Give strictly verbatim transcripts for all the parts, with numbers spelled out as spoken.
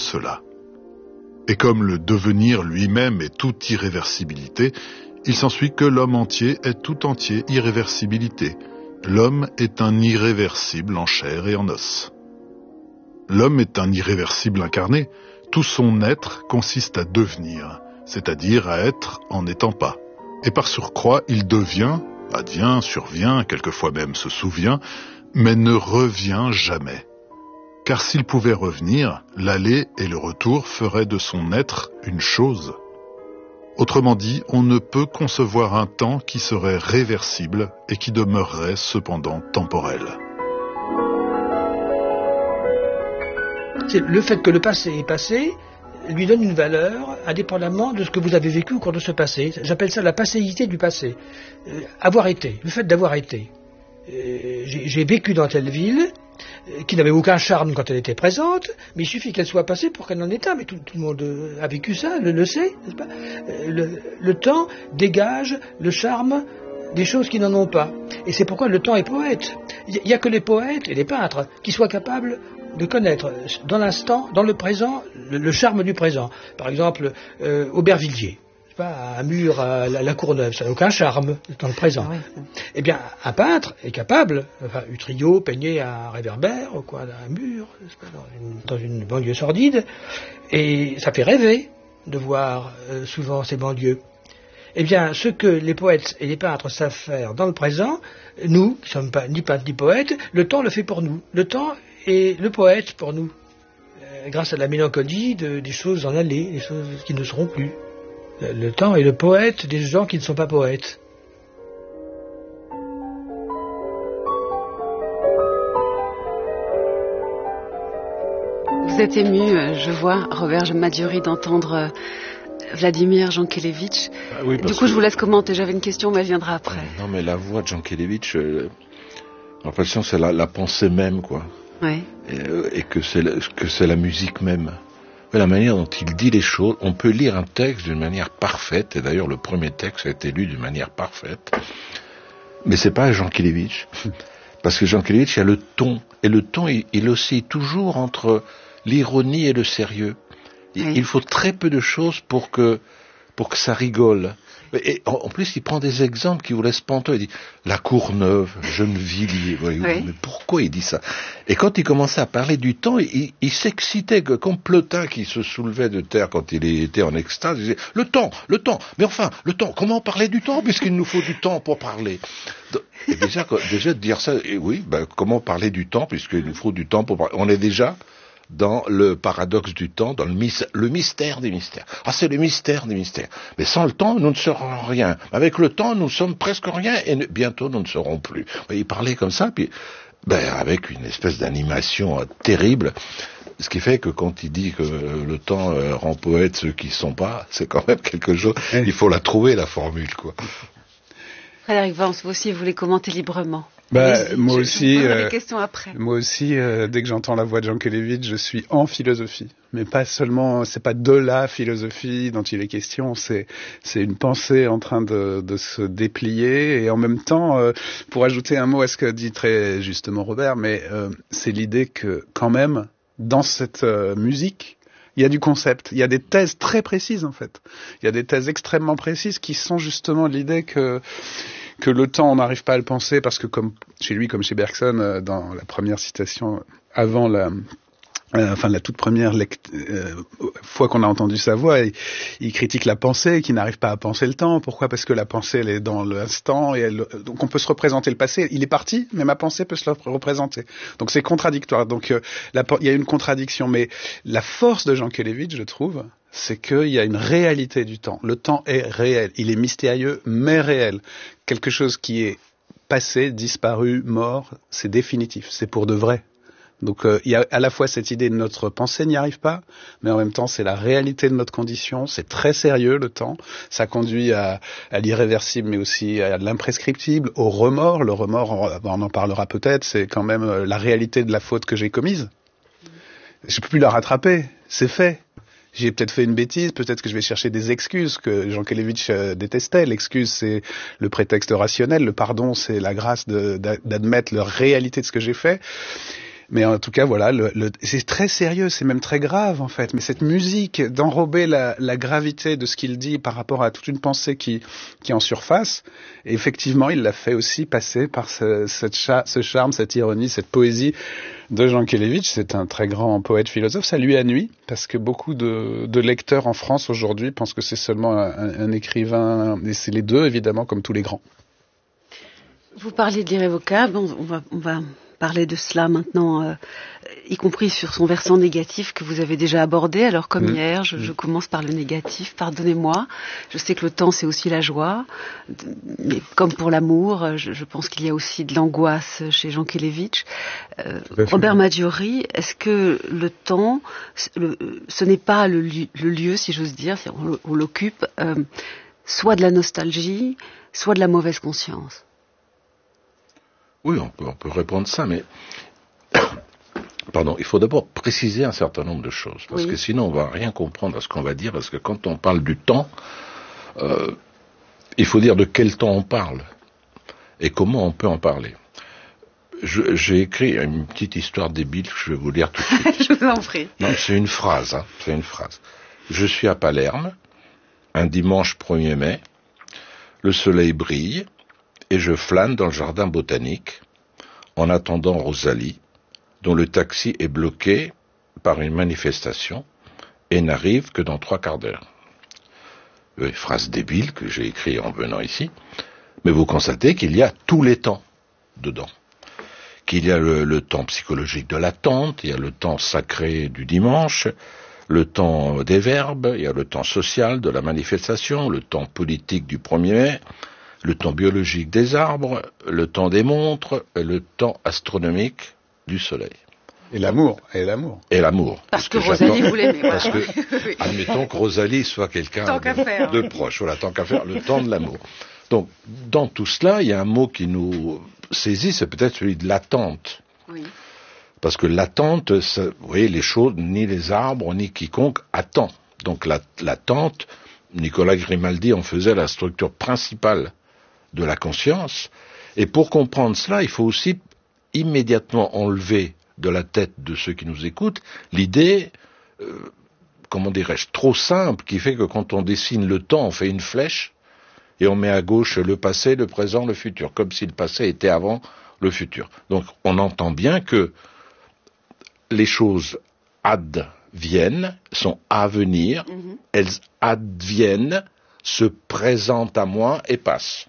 cela. Et comme le devenir lui-même est toute irréversibilité, il s'ensuit que l'homme entier est tout entier irréversibilité. L'homme est un irréversible en chair et en os. L'homme est un irréversible incarné. Tout son être consiste à devenir, c'est-à-dire à être en n'étant pas. Et par surcroît, il devient, advient, survient, quelquefois même se souvient, mais ne revient jamais. Car s'il pouvait revenir, l'aller et le retour feraient de son être une chose. Autrement dit, on ne peut concevoir un temps qui serait réversible et qui demeurerait cependant temporel. C'est le fait que le passé est passé lui donne une valeur indépendamment de ce que vous avez vécu au cours de ce passé. J'appelle ça la passéité du passé. Euh, avoir été, le fait d'avoir été. Euh, j'ai, j'ai vécu dans telle ville euh, qui n'avait aucun charme quand elle était présente, mais il suffit qu'elle soit passée pour qu'elle n'en ait un. Mais tout, tout le monde a vécu ça, le, le sait, n'est-ce pas ? euh, le, le temps dégage le charme des choses qui n'en ont pas. Et c'est pourquoi le temps est poète. Il n'y a que les poètes et les peintres qui soient capables de connaître dans l'instant, dans le présent, le, le charme du présent. Par exemple, euh, Aubervilliers, pas, un mur à la, la Courneuve, ça n'a aucun charme dans le présent. Ah oui. Eh bien, un peintre est capable, enfin, Utrillo peignait un réverbère au coin d'un mur, pas, dans, une, dans une banlieue sordide, et ça fait rêver de voir euh, souvent ces banlieues. Eh bien, ce que les poètes et les peintres savent faire dans le présent, nous, qui ne sommes pas ni peintres ni poètes, le temps le fait pour nous. Le temps est le poète pour nous, euh, grâce à la mélancolie de, des choses en aller, des choses qui ne seront plus. Le, le temps est le poète des gens qui ne sont pas poètes. Vous êtes ému, je vois, Robert Madiori, d'entendre Vladimir Jankélévitch. Ah oui, du coup, je vous laisse commenter. J'avais une question, mais elle viendra après. Non, mais la voix de Jankélévitch, euh, j'ai l'impression que c'est la, la pensée même, quoi. Ouais. Et, et que c'est la, que c'est la musique même. La manière dont il dit les choses, on peut lire un texte d'une manière parfaite, et d'ailleurs le premier texte a été lu d'une manière parfaite, mais c'est pas Jankélévitch, parce que Jankélévitch, il y a le ton, et le ton, il, il oscille toujours entre l'ironie et le sérieux. Il, oui. il faut très peu de choses pour que, pour que ça rigole. Et en, en plus, il prend des exemples qui vous laissent pantois. Il dit la Courneuve, Gennevilliers. Oui. Mais pourquoi il dit ça? Et quand il commençait à parler du temps, il, il s'excitait comme Plotin qui se soulevait de terre quand il était en extase. Il disait le temps, le temps. Mais enfin, le temps. Comment parler du temps puisqu'il nous faut du temps pour parler? Et déjà, déjà de dire ça, et oui, ben, comment parler du temps puisqu'il nous faut du temps pour parler? On est déjà dans le paradoxe du temps, dans le, mis- le mystère des mystères. Ah, c'est le mystère des mystères. Mais sans le temps, nous ne serons rien. Avec le temps, nous sommes presque rien, et ne- bientôt, nous ne serons plus. Il parlait comme ça, puis, ben, avec une espèce d'animation euh, terrible. Ce qui fait que quand il dit que euh, le temps euh, rend poète ceux qui ne sont pas, c'est quand même quelque chose. Il faut la trouver, la formule, quoi. Frédéric Vance, vous aussi, vous voulez commenter librement. Bah, je, moi, je, aussi, je euh, après. moi aussi, euh, dès que j'entends la voix de Jankélévitch, je suis en philosophie. Mais pas seulement, c'est pas de la philosophie dont il est question, c'est c'est une pensée en train de, de se déplier. Et en même temps, euh, pour ajouter un mot à ce que dit très justement Robert, mais euh, c'est l'idée que quand même, dans cette euh, musique, il y a du concept, il y a des thèses très précises en fait. Il y a des thèses extrêmement précises qui sont justement l'idée que que le temps, on n'arrive pas à le penser parce que comme chez lui, comme chez Bergson, dans la première citation, avant la, euh, enfin la toute première lect- euh, fois qu'on a entendu sa voix, il, il critique la pensée, qui n'arrive pas à penser le temps. Pourquoi? Parce que la pensée, elle est dans l'instant, et elle, donc on peut se représenter le passé. Il est parti, mais ma pensée peut se le représenter. Donc c'est contradictoire. Donc euh, la, il y a une contradiction, mais la force de Jankélévitch, je trouve, c'est qu'il y a une réalité du temps. Le temps est réel. Il est mystérieux, mais réel. Quelque chose qui est passé, disparu, mort, c'est définitif. C'est pour de vrai. Donc euh, il y a à la fois cette idée de notre pensée n'y arrive pas, mais en même temps c'est la réalité de notre condition. C'est très sérieux le temps. Ça conduit à, à l'irréversible, mais aussi à l'imprescriptible, au remords. Le remords, on, on en parlera peut-être, c'est quand même la réalité de la faute que j'ai commise. Je peux plus la rattraper. C'est fait. J'ai peut-être fait une bêtise, peut-être que je vais chercher des excuses que Jankélévitch euh, détestait. L'excuse, c'est le prétexte rationnel. Le pardon, c'est la grâce de, d'admettre la réalité de ce que j'ai fait. Mais en tout cas, voilà, le, le, c'est très sérieux, c'est même très grave en fait. Mais cette musique, d'enrober la, la gravité de ce qu'il dit par rapport à toute une pensée qui, qui est en surface, et effectivement, il l'a fait aussi passer par ce, cette cha- ce charme, cette ironie, cette poésie de Jankélévitch. C'est un très grand poète philosophe. Ça lui a nui, parce que beaucoup de, de lecteurs en France aujourd'hui pensent que c'est seulement un, un écrivain, et c'est les deux évidemment, comme tous les grands. Vous parlez de l'irrévocable, on va, on va parler de cela maintenant, euh, y compris sur son versant négatif que vous avez déjà abordé. Alors comme mmh. hier, je, je commence par le négatif, pardonnez-moi. Je sais que le temps, c'est aussi la joie, mais comme pour l'amour, je, je pense qu'il y a aussi de l'angoisse chez Jankélévitch. Euh, Robert Maggiori, est-ce que le temps, le, ce n'est pas le, le lieu, si j'ose dire, on, on l'occupe, euh, soit de la nostalgie, soit de la mauvaise conscience? Oui, on peut, on peut répondre ça, mais pardon, il faut d'abord préciser un certain nombre de choses, parce oui. que sinon on va rien comprendre à ce qu'on va dire, parce que quand on parle du temps, euh, il faut dire de quel temps on parle et comment on peut en parler. Je, j'ai écrit une petite histoire débile que je vais vous lire tout de suite. Je vous en prie. Non, c'est une phrase, hein, c'est une phrase. Je suis à Palerme, un dimanche premier mai, le soleil brille, et je flâne dans le jardin botanique, en attendant Rosalie, dont le taxi est bloqué par une manifestation, et n'arrive que dans trois quarts d'heure. Une phrase débile que j'ai écrite en venant ici, mais vous constatez qu'il y a tous les temps dedans. Qu'il y a le, le temps psychologique de l'attente, il y a le temps sacré du dimanche, le temps des verbes, il y a le temps social de la manifestation, le temps politique du premier mai, le temps biologique des arbres, le temps des montres, et le temps astronomique du soleil. Et l'amour, et l'amour. Et l'amour. Parce que, que Rosalie voulait, mais Parce que, admettons que Rosalie soit quelqu'un de, de proche, voilà, tant qu'à faire, le temps de l'amour. Donc, dans tout cela, il y a un mot qui nous saisit, c'est peut-être celui de l'attente. Oui. Parce que l'attente, ça, vous voyez, les choses, ni les arbres, ni quiconque attend. Donc, la, l'attente, Nicolas Grimaldi en faisait la structure principale de la conscience, et pour comprendre cela, il faut aussi immédiatement enlever de la tête de ceux qui nous écoutent l'idée, euh, comment dirais-je, trop simple, qui fait que quand on dessine le temps, on fait une flèche, et on met à gauche le passé, le présent, le futur, comme si le passé était avant le futur. Donc on entend bien que les choses adviennent, sont à venir, mm-hmm. elles adviennent, se présentent à moi et passent.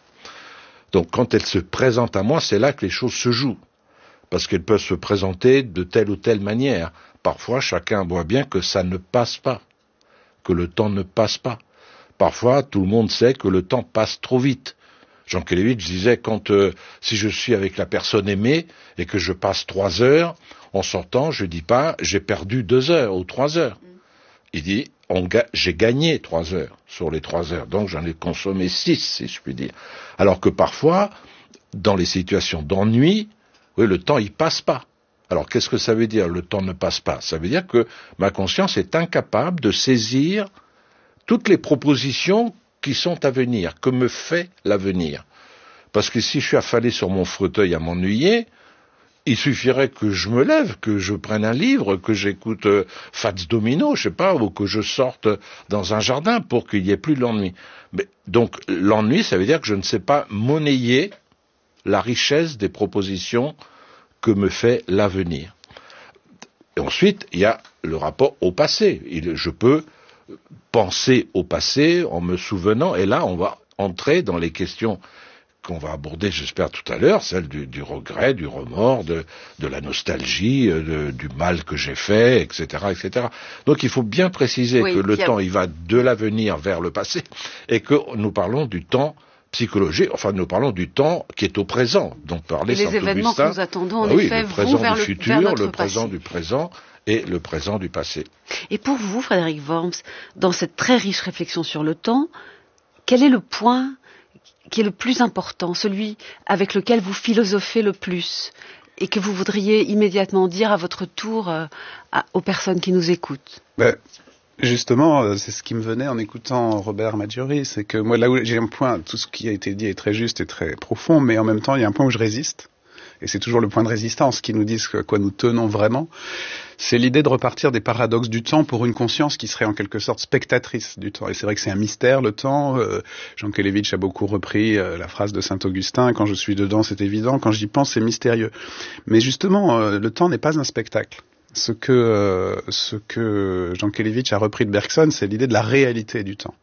Donc quand elles se présentent à moi, c'est là que les choses se jouent. Parce qu'elles peuvent se présenter de telle ou telle manière. Parfois, chacun voit bien que ça ne passe pas, que le temps ne passe pas. Parfois, tout le monde sait que le temps passe trop vite. Jankélévitch disait, quand euh, si je suis avec la personne aimée et que je passe trois heures, en sortant, je dis pas, j'ai perdu deux heures ou trois heures. Il dit, on ga- j'ai gagné trois heures sur les trois heures, donc j'en ai consommé six, si je puis dire. Alors que parfois, dans les situations d'ennui, oui, le temps, il passe pas. Alors, qu'est-ce que ça veut dire, le temps ne passe pas? Ça veut dire que ma conscience est incapable de saisir toutes les propositions qui sont à venir, que me fait l'avenir. Parce que si je suis affalé sur mon fauteuil à m'ennuyer, il suffirait que je me lève, que je prenne un livre, que j'écoute euh, Fats Domino, je sais pas, ou que je sorte dans un jardin pour qu'il n'y ait plus l'ennui. Mais, donc, l'ennui, ça veut dire que je ne sais pas monnayer la richesse des propositions que me fait l'avenir. Et ensuite, il y a le rapport au passé. Il, je peux penser au passé en me souvenant, et là, on va entrer dans les questions qu'on va aborder, j'espère, tout à l'heure, celle du, du regret, du remords, de, de la nostalgie, de, du mal que j'ai fait, et cetera, et cetera. Donc il faut bien préciser oui, que le bien... temps, il va de l'avenir vers le passé, et que nous parlons du temps psychologique, enfin nous parlons du temps qui est au présent, dont parlait Saint-Augustin. Les événements que nous attendons, en bah effet, oui, le présent vont vers du le, futur, vers le présent passé. du présent, et le présent du passé. Et pour vous, Frédéric Worms, dans cette très riche réflexion sur le temps, quel est le point qui est le plus important, celui avec lequel vous philosophez le plus et que vous voudriez immédiatement dire à votre tour euh, à, aux personnes qui nous écoutent? Ben, justement, c'est ce qui me venait en écoutant Robert Maggiori, c'est que moi, là où j'ai un point, tout ce qui a été dit est très juste et très profond, mais en même temps, il y a un point où je résiste. et c'est toujours le point de résistance qui nous dit à quoi nous tenons vraiment, c'est l'idée de repartir des paradoxes du temps pour une conscience qui serait en quelque sorte spectatrice du temps. Et c'est vrai que c'est un mystère, le temps. Euh, Jankélévitch a beaucoup repris euh, la phrase de Saint-Augustin, quand je suis dedans, c'est évident, quand j'y pense, c'est mystérieux. Mais justement, euh, le temps n'est pas un spectacle. Ce que, euh, ce que Jankélévitch a repris de Bergson, c'est l'idée de la réalité du temps.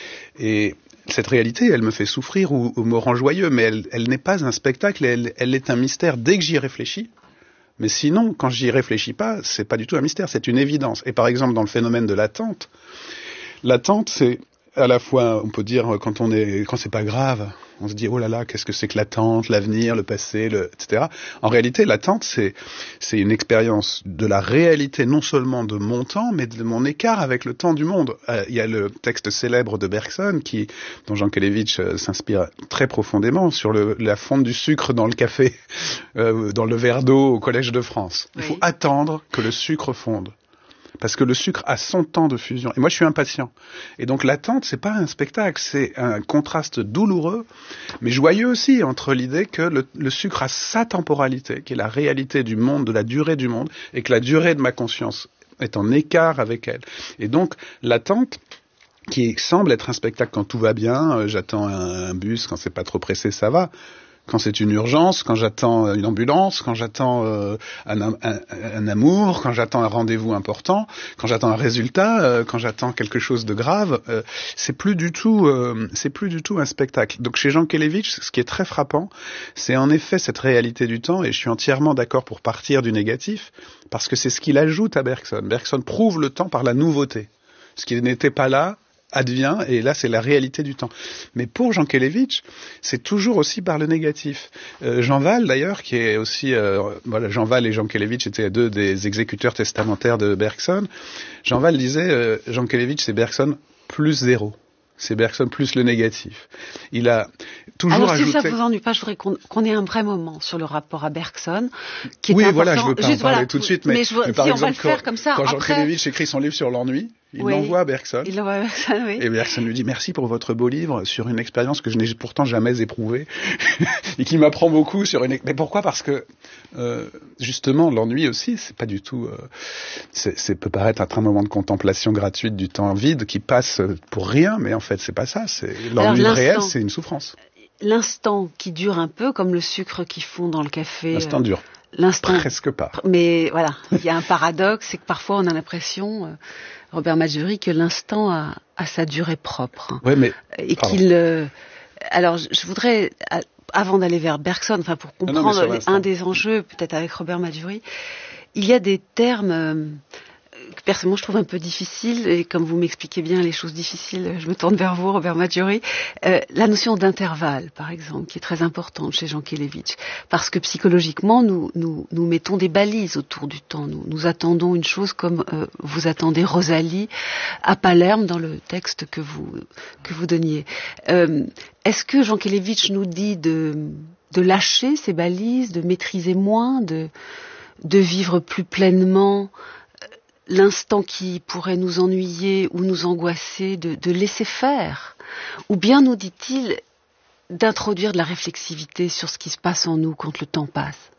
Et cette réalité, elle me fait souffrir ou, ou me rend joyeux, mais elle, elle n'est pas un spectacle, elle, elle est un mystère dès que j'y réfléchis. Mais sinon, quand j'y réfléchis pas, c'est pas du tout un mystère, c'est une évidence. Et par exemple, dans le phénomène de l'attente, l'attente, c'est à la fois, on peut dire, quand on est, quand c'est pas grave, on se dit, oh là là, qu'est-ce que c'est que l'attente, l'avenir, le passé, le, et cetera. En réalité, l'attente, c'est, c'est une expérience de la réalité, non seulement de mon temps, mais de mon écart avec le temps du monde. Euh, il y a le texte célèbre de Bergson, qui, dont Jankélévitch euh, s'inspire très profondément, sur le, la fonte du sucre dans le café, euh, dans le verre d'eau au Collège de France. Il faut oui. attendre que le sucre fonde. Parce que le sucre a son temps de fusion. Et moi, je suis impatient. Et donc, l'attente, c'est pas un spectacle, c'est un contraste douloureux, mais joyeux aussi, entre l'idée que le, le sucre a sa temporalité, qui est la réalité du monde, de la durée du monde, et que la durée de ma conscience est en écart avec elle. Et donc, l'attente, qui semble être un spectacle quand tout va bien, euh, j'attends un, un bus, quand c'est pas trop pressé, ça va. Quand c'est une urgence, quand j'attends une ambulance, quand j'attends euh, un, un, un amour, quand j'attends un rendez-vous important, quand j'attends un résultat, euh, quand j'attends quelque chose de grave, euh, c'est plus du tout, euh, c'est plus du tout un spectacle. Donc chez Jankélévitch, ce qui est très frappant, c'est en effet cette réalité du temps, et je suis entièrement d'accord pour partir du négatif, parce que c'est ce qu'il ajoute à Bergson. Bergson prouve le temps par la nouveauté. Ce qui n'était pas là advient, et là c'est la réalité du temps. Mais pour Jankélévitch, c'est toujours aussi par le négatif. Euh, Jean Val d'ailleurs, qui est aussi, euh, voilà, Jean Val et Jankélévitch étaient deux des exécuteurs testamentaires de Bergson. Jean Val disait, euh, Jankélévitch c'est Bergson plus zéro. C'est Bergson plus le négatif. Il a toujours Alors, ajouté... Alors si ça vous ennuie pas, je voudrais qu'on, qu'on ait un vrai moment sur le rapport à Bergson, qui est oui, important. voilà, je veux pas Juste, en parler voilà, tout de suite, mais, mais, je veux, mais par si exemple, on va le faire quand, comme ça, quand après... Jankélévitch écrit son livre sur l'ennui, il oui, l'envoie à Bergson. Il l'envoie à Bergson, oui. Et Bergson lui dit merci pour votre beau livre sur une expérience que je n'ai pourtant jamais éprouvée et qui m'apprend beaucoup sur une. Mais pourquoi ? Parce que euh, justement l'ennui aussi, c'est pas du tout. Euh, c'est, c'est peut paraître être un moment de contemplation gratuite du temps vide qui passe pour rien, mais en fait c'est pas ça. C'est l'ennui Alors, réel, c'est une souffrance. L'instant qui dure un peu, comme le sucre qui fond dans le café. L'instant euh, dure. L'instant. Presque pas. Mais voilà, il y a un paradoxe, c'est que parfois on a l'impression, euh, Robert Madjury, que l'instant a, a sa durée propre. Oui, mais et pardon. qu'il. Euh, alors, je, je voudrais, avant d'aller vers Bergson, enfin pour comprendre non, non, un des enjeux, peut-être avec Robert Madjury, il y a des termes. Euh, que personnellement je trouve un peu difficile, et comme vous m'expliquez bien les choses difficiles, je me tourne vers vous, Robert Madjury. Euh, la notion d'intervalle, par exemple, qui est très importante chez Jankélévitch, parce que psychologiquement, nous, nous, nous mettons des balises autour du temps. Nous, nous attendons une chose comme euh, vous attendez Rosalie à Palerme dans le texte que vous, que vous donniez. Euh, est-ce que Jankélévitch nous dit de, de lâcher ces balises, de maîtriser moins, de, de vivre plus pleinement l'instant qui pourrait nous ennuyer ou nous angoisser, de, de laisser faire? Ou bien nous dit-il d'introduire de la réflexivité sur ce qui se passe en nous quand le temps passe?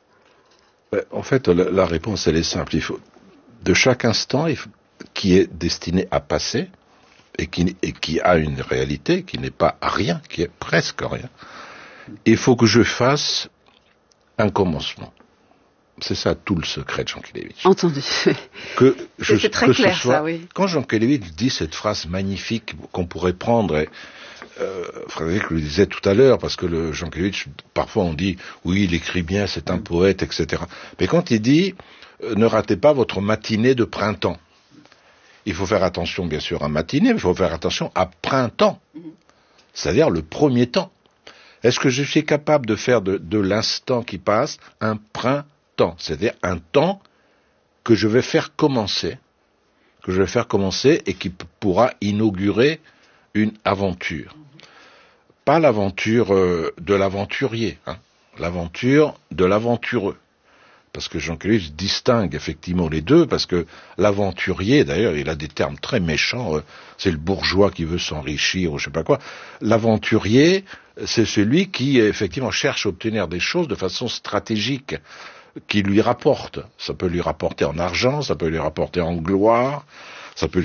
En fait, la, la réponse, elle est simple. Il faut, de chaque instant il faut, qui est destiné à passer et qui, et qui a une réalité, qui n'est pas rien, qui est presque rien, il faut que je fasse un commencement. C'est ça tout le secret de Jankélévitch. Entendu. Que je, c'est très que clair ce soit, ça, oui. Quand Jankélévitch dit cette phrase magnifique qu'on pourrait prendre, et, euh, Frédéric le disait tout à l'heure, parce que le Jankélévitch, parfois on dit, oui, il écrit bien, c'est un poète, et cetera. Mais quand il dit, euh, ne ratez pas votre matinée de printemps, il faut faire attention bien sûr à matinée, mais il faut faire attention à printemps, c'est-à-dire le premier temps. Est-ce que je suis capable de faire de, de l'instant qui passe un printemps? C'est-à-dire un temps que je vais faire commencer, que je vais faire commencer et qui p- pourra inaugurer une aventure. Pas l'aventure euh, de l'aventurier, hein, l'aventure de l'aventureux. parce que Jean Kelevitch distingue effectivement les deux, parce que l'aventurier, d'ailleurs, il a des termes très méchants, euh, c'est le bourgeois qui veut s'enrichir ou je sais pas quoi. L'aventurier, c'est celui qui effectivement cherche à obtenir des choses de façon stratégique, qui lui rapporte. Ça peut lui rapporter en argent, ça peut lui rapporter en gloire, ça peut lui